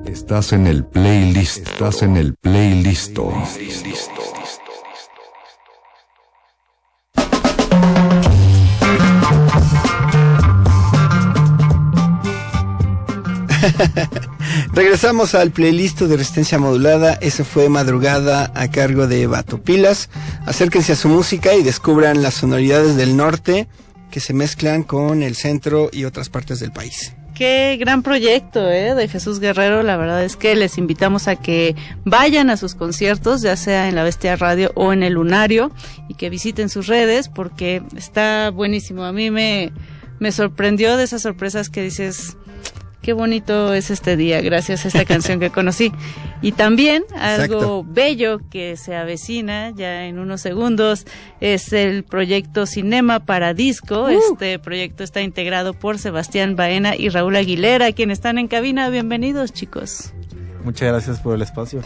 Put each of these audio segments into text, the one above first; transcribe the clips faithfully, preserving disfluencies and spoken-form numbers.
Estás en el playlist. Estás en el playlist. Regresamos al playlist de Resistencia Modulada. Eso fue Madrugada a cargo de Batopilas. Acérquense a su música y descubran las sonoridades del norte que se mezclan con el centro y otras partes del país. Qué gran proyecto, ¿eh? De Jesús Guerrero. La verdad es que les invitamos a que vayan a sus conciertos, ya sea en La Bestia Radio o en el Lunario, y que visiten sus redes porque está buenísimo. A mí me, me sorprendió de esas sorpresas que dices, qué bonito es este día, gracias a esta canción que conocí. Y también algo Exacto. bello que se avecina ya en unos segundos es el proyecto Cinema Paradisco. Uh. Este proyecto está integrado por Sebastián Baena y Raúl Aguilera, quienes están en cabina. Bienvenidos, chicos. Muchas gracias por el espacio.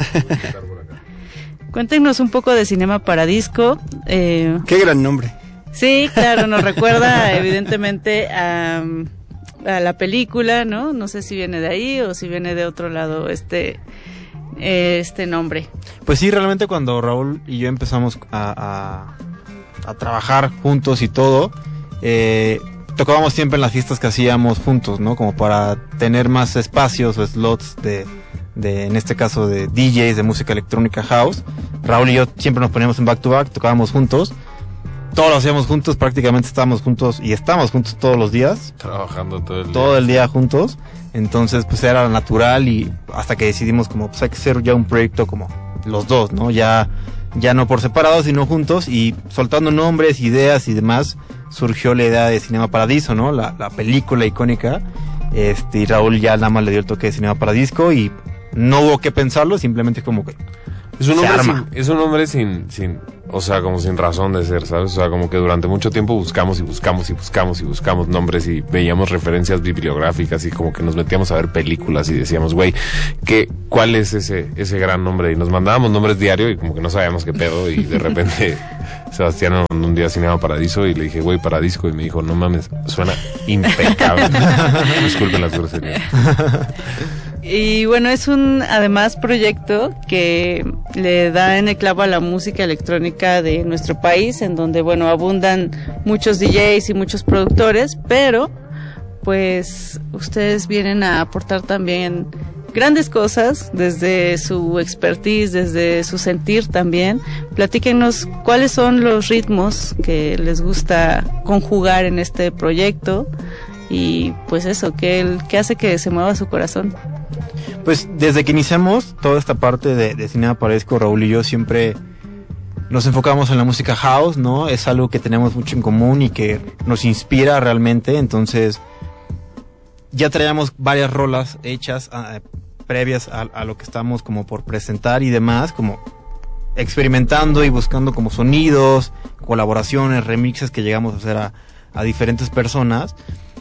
Cuéntenos un poco de Cinema Paradisco. Eh, qué gran nombre. Sí, claro, nos recuerda evidentemente a... a la película, ¿no? No sé si viene de ahí o si viene de otro lado este eh, este nombre. Pues sí, realmente cuando Raúl y yo empezamos a, a, a trabajar juntos y todo, eh, tocábamos siempre en las fiestas que hacíamos juntos, ¿no? Como para tener más espacios o slots de, de en este caso de D Js de música electrónica house. Raúl y yo siempre nos poníamos en back to back, tocábamos juntos. Todos lo hacíamos juntos, prácticamente estábamos juntos y estamos juntos todos los días. Trabajando todo el día. Todo el día juntos. Entonces, pues era natural y hasta que decidimos como, pues hay que hacer ya un proyecto como los dos, ¿no? Ya, ya no por separado, sino juntos y soltando nombres, ideas y demás, surgió la idea de Cinema Paradiso, ¿no? La, la película icónica. Este, y Raúl ya nada más le dio el toque de Cinema Paradisco y no hubo que pensarlo, simplemente como que es un hombre sin, es un hombre sin, sin, o sea, como sin razón de ser, ¿sabes? O sea, como que durante mucho tiempo buscamos y buscamos y buscamos y buscamos nombres y veíamos referencias bibliográficas y como que nos metíamos a ver películas y decíamos, güey, ¿qué, cuál es ese, ese gran nombre? Y nos mandábamos nombres diario y como que no sabíamos qué pedo y de repente Sebastián nos mandó un día Cinema Paradiso y le dije, güey, Paradisco, y me dijo, no mames, suena impecable. Disculpen las groserías. Y bueno, es un además proyecto que le da en el clavo a la música electrónica de nuestro país, en donde bueno, abundan muchos D Js y muchos productores, pero pues ustedes vienen a aportar también grandes cosas desde su expertise, desde su sentir también. Platíquenos cuáles son los ritmos que les gusta conjugar en este proyecto y pues eso, ¿qué, qué hace que se mueva su corazón? Pues desde que iniciamos toda esta parte de, de Cinema Paradisco, Raúl y yo siempre nos enfocamos en la música house, ¿no? Es algo que tenemos mucho en común y que nos inspira realmente, entonces ya traíamos varias rolas hechas uh, previas a, a lo que estamos como por presentar y demás, como experimentando y buscando como sonidos, colaboraciones, remixes que llegamos a hacer a, a diferentes personas.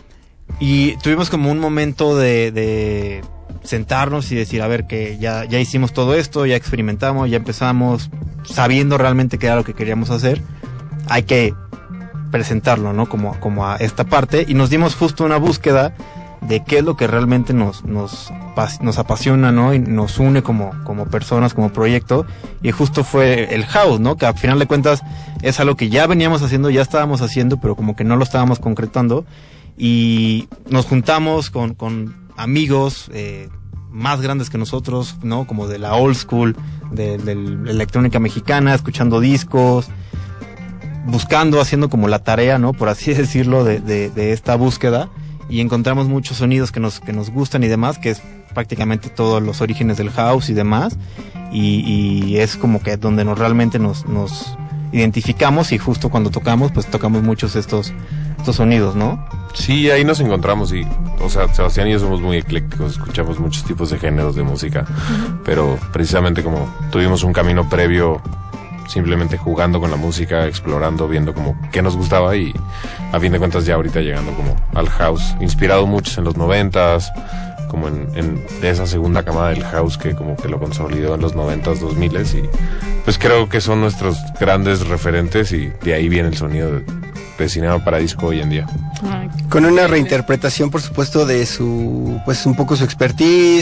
Y tuvimos como un momento de, de sentarnos y decir, a ver, que ya, ya hicimos todo esto, ya experimentamos, ya empezamos sabiendo realmente qué era lo que queríamos hacer. Hay que presentarlo, ¿no? Como, como a esta parte. Y nos dimos justo una búsqueda de qué es lo que realmente nos, nos, nos apasiona, ¿no? Y nos une como, como personas, como proyecto. Y justo fue el house, ¿no? Que al final de cuentas es algo que ya veníamos haciendo, ya estábamos haciendo, pero como que no lo estábamos concretando. Y nos juntamos con, con amigos eh, más grandes que nosotros, ¿no? Como de la old school, de, de la electrónica mexicana, escuchando discos, buscando, haciendo como la tarea, ¿no? Por así decirlo, de, de, de esta búsqueda. Y encontramos muchos sonidos que nos, que nos gustan y demás, que es prácticamente todos los orígenes del house y demás. Y, y es como que donde nos realmente nos, nos identificamos y justo cuando tocamos, pues tocamos muchos estos, estos sonidos, ¿no? Sí, ahí nos encontramos y, o sea, Sebastián y yo somos muy eclécticos, escuchamos muchos tipos de géneros de música, uh-huh. Pero precisamente como tuvimos un camino previo simplemente jugando con la música, explorando, viendo como qué nos gustaba y a fin de cuentas ya ahorita llegando como al house, inspirado muchos en los noventas, como en, en esa segunda camada del house que como que lo consolidó en los noventas, dos miles y pues creo que son nuestros grandes referentes y de ahí viene el sonido de, de Cinema Paradisco hoy en día. Con una reinterpretación, por supuesto, de su, pues un poco su expertise,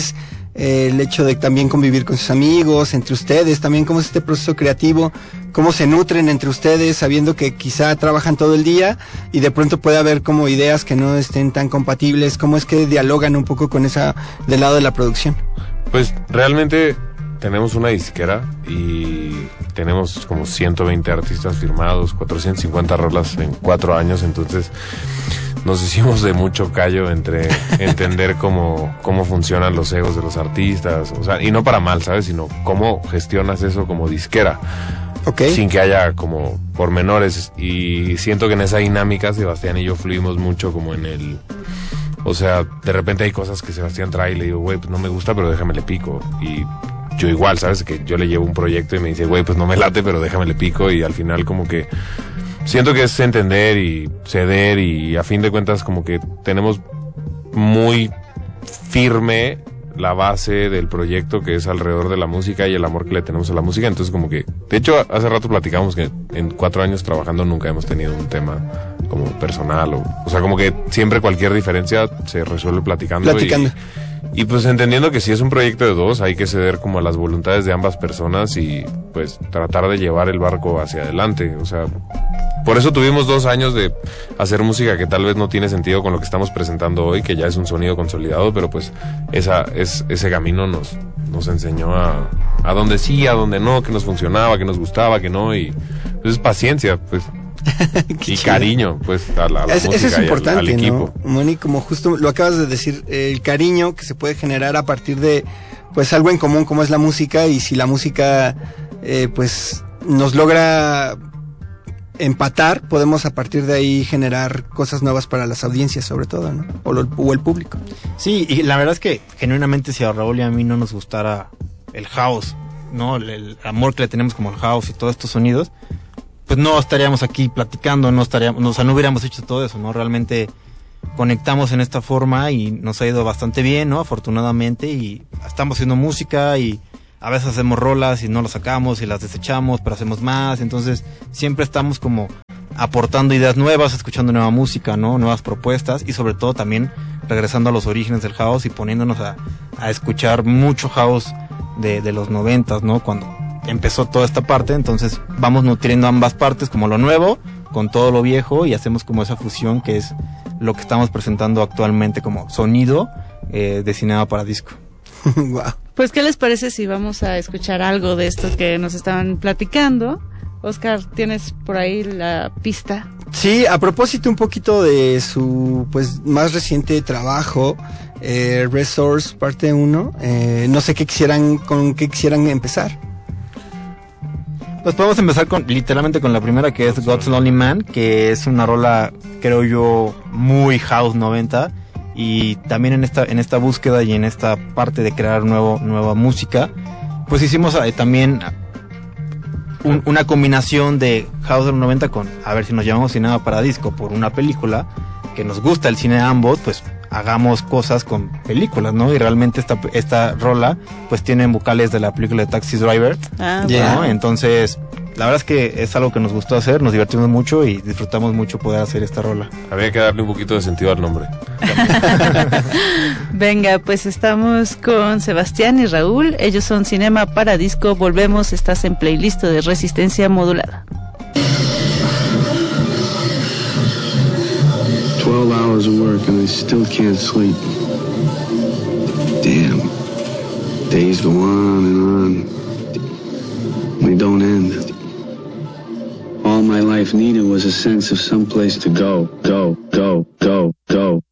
eh, el hecho de también convivir con sus amigos, entre ustedes, también cómo es este proceso creativo, cómo se nutren entre ustedes, sabiendo que quizá trabajan todo el día y de pronto puede haber como ideas que no estén tan compatibles, cómo es que dialogan un poco con esa del lado de la producción. Pues realmente tenemos una disquera y tenemos como ciento veinte artistas firmados, cuatrocientas cincuenta rolas en cuatro años, entonces nos hicimos de mucho callo entre entender cómo, cómo funcionan los egos de los artistas, o sea, y no para mal, ¿sabes? Sino cómo gestionas eso como disquera. Okay. Sin que haya como pormenores, y siento que en esa dinámica Sebastián y yo fluimos mucho como en el... O sea, de repente hay cosas que Sebastián trae y le digo, güey, pues no me gusta, pero déjame le pico. Y yo igual, ¿sabes? Que yo le llevo un proyecto y me dice, güey, pues no me late, pero déjame le pico. Y al final como que siento que es entender y ceder, y a fin de cuentas como que tenemos muy firme la base del proyecto, que es alrededor de la música y el amor que le tenemos a la música. Entonces como que, de hecho, hace rato platicamos que en cuatro años trabajando nunca hemos tenido un tema como personal, o, o sea, como que siempre cualquier diferencia se resuelve platicando. Platicando. Y, y pues entendiendo que si es un proyecto de dos, hay que ceder como a las voluntades de ambas personas y pues tratar de llevar el barco hacia adelante. O sea, por eso tuvimos dos años de hacer música que tal vez no tiene sentido con lo que estamos presentando hoy, que ya es un sonido consolidado, pero pues esa es ese camino nos nos enseñó a a dónde sí, a dónde no, que nos funcionaba, que nos gustaba, que no, y pues es paciencia, pues. Y chido. Cariño, pues, a la, a la es, música eso es importante, y al, al equipo. ¿No? Moni, como justo lo acabas de decir, el cariño que se puede generar a partir de, pues, algo en común como es la música, y si la música, eh, pues, nos logra empatar, podemos a partir de ahí generar cosas nuevas para las audiencias, sobre todo, ¿no? O, lo, o el público. Sí, y la verdad es que genuinamente si a Raúl y a mí no nos gustara el house, ¿no? El, el amor que le tenemos como el house y todos estos sonidos, pues no estaríamos aquí platicando, no estaríamos, o sea, no hubiéramos hecho todo eso, ¿no? Realmente conectamos en esta forma y nos ha ido bastante bien, ¿no? Afortunadamente, y estamos haciendo música y a veces hacemos rolas y no las sacamos y las desechamos, pero hacemos más, entonces siempre estamos como aportando ideas nuevas, escuchando nueva música, ¿no? Nuevas propuestas, y sobre todo también regresando a los orígenes del house y poniéndonos a, a escuchar mucho house de, de los noventas, ¿no? Cuando empezó toda esta parte, entonces vamos nutriendo ambas partes, como lo nuevo con todo lo viejo, y hacemos como esa fusión que es lo que estamos presentando actualmente como sonido eh, de Cinema para Disco. Wow. Pues, ¿qué les parece si vamos a escuchar algo de esto que nos estaban platicando? Oscar, ¿tienes por ahí la pista? Sí, a propósito un poquito de su pues más reciente trabajo, eh, Resource parte uno, eh, no sé qué quisieran, con qué quisieran empezar. Pues podemos empezar con literalmente con la primera, que es God's Lonely Man, que es una rola, creo yo, muy house noventa, y también en esta en esta búsqueda y en esta parte de crear nuevo nueva música, pues hicimos eh, también un, una combinación de house de los noventa con, a ver, si nos llamamos Cinema para Disco por una película, que nos gusta el cine de ambos, pues hagamos cosas con películas, ¿no? Y realmente esta esta rola pues tiene vocales de la película de Taxi Driver, ah, ¿no? yeah. Entonces la verdad es que es algo que nos gustó hacer, nos divertimos mucho y disfrutamos mucho poder hacer esta rola. Había que darle un poquito de sentido al nombre. Venga, pues estamos con Sebastián y Raúl, ellos son Cinema para Disco, volvemos, estás en playlist de Resistencia Modulada. twelve hours of work and I still can't sleep. Damn. Days go on and on. They don't end. All my life needed was a sense of someplace to go, go, go, go, go.